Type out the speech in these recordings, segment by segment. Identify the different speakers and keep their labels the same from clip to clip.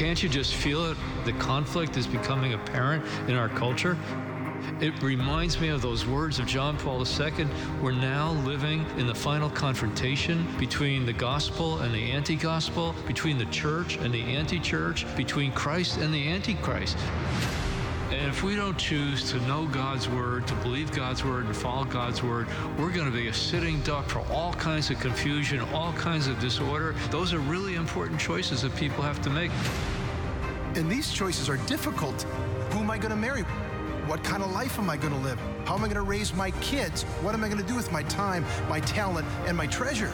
Speaker 1: Can't you just feel it? The conflict is becoming apparent in our culture. It reminds me of those words of John Paul II. We're now living in the final confrontation between the gospel and the anti-gospel, between the church and the anti-church, between Christ and the antichrist. And if we don't choose to know God's word, to believe God's word, and follow God's word, we're going to be a sitting duck for all kinds of confusion, all kinds of disorder. Those are really important choices that people have to make.
Speaker 2: And these choices are difficult. Who am I going to marry? What kind of life am I going to live? How am I going to raise my kids? What am I going to do with my time, my talent, and my treasure?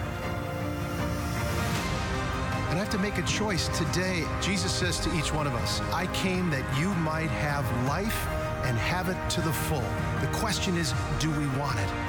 Speaker 2: And I have to make a choice today. Jesus says to each one of us, I came that you might have life and have it to the full. The question is, do we want it?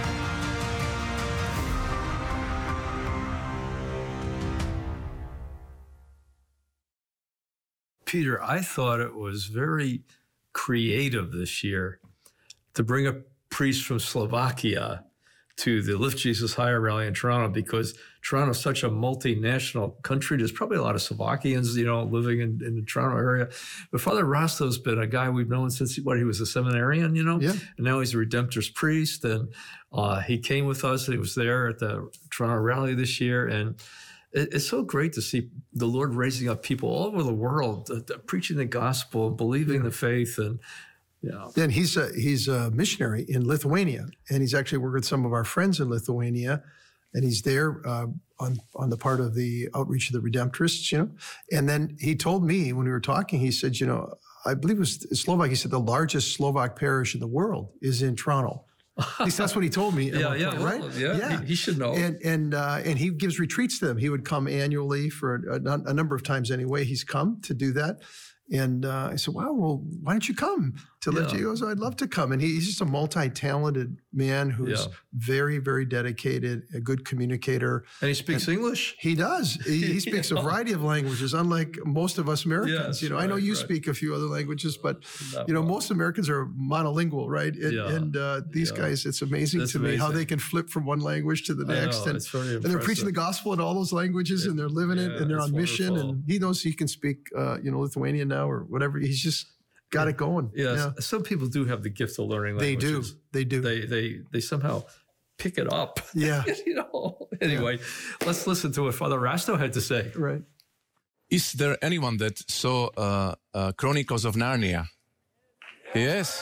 Speaker 3: Peter, I thought it was very creative this year to bring a priest from Slovakia to the Lift Jesus Higher rally in Toronto, because Toronto is such a multinational country. There's probably a lot of Slovakians, living in the Toronto area. But Father Rasto's been a guy we've known since he was a seminarian,
Speaker 2: Yeah.
Speaker 3: And now he's a Redemptorist priest. And he came with us, and he was there at the Toronto rally this year. And it's so great to see the Lord raising up people all over the world, preaching the gospel, believing the faith, and
Speaker 2: And he's a missionary in Lithuania, and he's actually worked with some of our friends in Lithuania, and he's there on the part of the outreach of the Redemptorists, And then he told me when we were talking, he said, I believe it was Slovak. He said the largest Slovak parish in the world is in Toronto. At least that's what he told me. Right?
Speaker 3: He should know.
Speaker 2: And he gives retreats to them. He would come annually for a number of times anyway. He's come to do that. And I said, wow, well, why don't you come to Lift? He goes, I'd love to come. And he's just a multi-talented man who's very, very dedicated, a good communicator.
Speaker 3: And he speaks English?
Speaker 2: He does. He speaks a variety of languages, unlike most of us Americans.
Speaker 3: Yes,
Speaker 2: I know you speak a few other languages, but, most Americans are monolingual, right? And these guys, it's amazing to me how they can flip from one language to the next.
Speaker 3: It's very impressive.
Speaker 2: And they're preaching the gospel in all those languages, and they're living it, and they're on mission. And he knows he can speak, Lithuanian now or whatever. He's just got it going.
Speaker 3: Yes. Yeah. Some people do have the gift of learning languages.
Speaker 2: They do.
Speaker 3: They somehow pick it up.
Speaker 2: Yeah.
Speaker 3: Anyway, let's listen to what Father Rasto had to say.
Speaker 2: Right.
Speaker 4: Is there anyone that saw Chronicles of Narnia? Yes.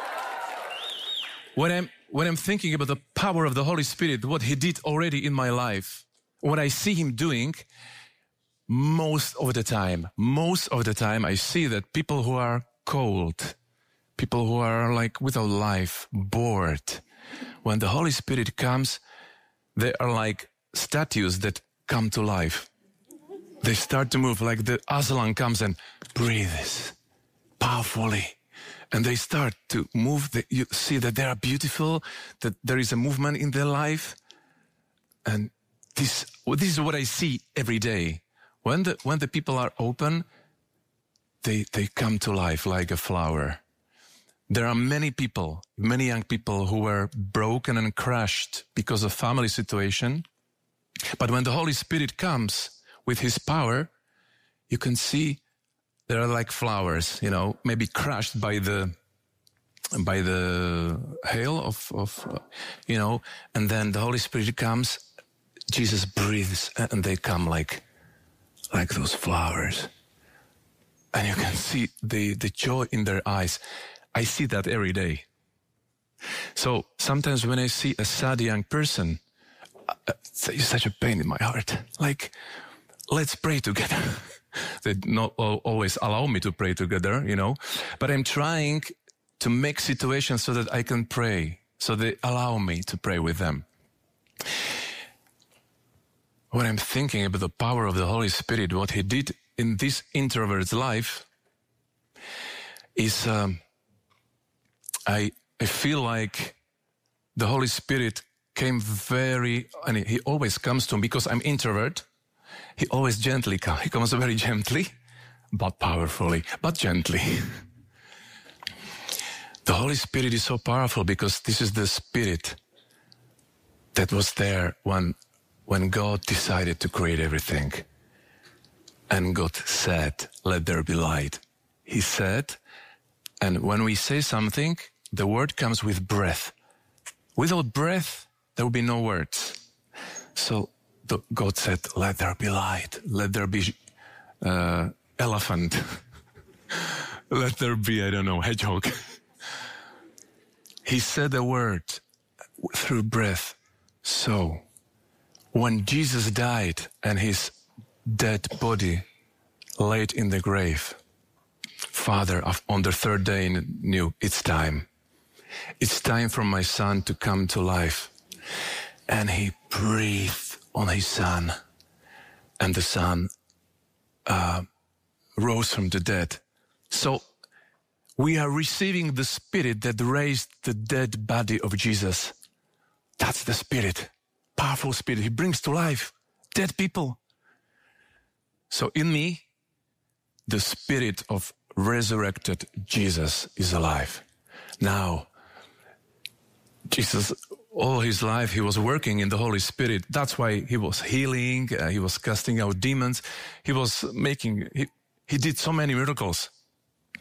Speaker 4: When I'm thinking about the power of the Holy Spirit, what He did already in my life, what I see Him doing, most of the time, I see that people who are cold, people who are like without life, bored, when the Holy Spirit comes, they are like statues that come to life. They start to move, like the Aslan comes and breathes powerfully. And they start to move. You see that they are beautiful, that there is a movement in their life. And this is what I see every day. When the people are open, they come to life like a flower. There are many young people who were broken and crushed because of family situation. But when the Holy Spirit comes with His power, you can see they are like flowers, maybe crushed by the hail of and then the Holy Spirit comes, Jesus breathes, and they come like those flowers. And you can see the joy in their eyes. I see that every day. So sometimes when I see a sad young person, it's such a pain in my heart. Like, let's pray together. They not always allow me to pray together, but I'm trying to make situations so that I can pray, so they allow me to pray with them. When I'm thinking about the power of the Holy Spirit, what He did in this introvert's life is, I feel like the Holy Spirit came and He always comes to me because I'm introvert. He always gently comes. He comes very gently, but powerfully, but gently. The Holy Spirit is so powerful because this is the Spirit that was there when God decided to create everything. And God said, let there be light. He said, and when we say something, the word comes with breath. Without breath, there will be no words. So God said, let there be light. Let there be elephant. Let there be, I don't know, hedgehog. He said a word through breath. So when Jesus died and his dead body laid in the grave, Father, on the third day knew it's time. It's time for my son to come to life. And he breathed on his son. And the son rose from the dead. So we are receiving the Spirit that raised the dead body of Jesus. That's the Spirit. Powerful Spirit. He brings to life dead people. So in me, the Spirit of resurrected Jesus is alive. Now, Jesus, all his life, he was working in the Holy Spirit. That's why he was healing, he was casting out demons. He was he did so many miracles.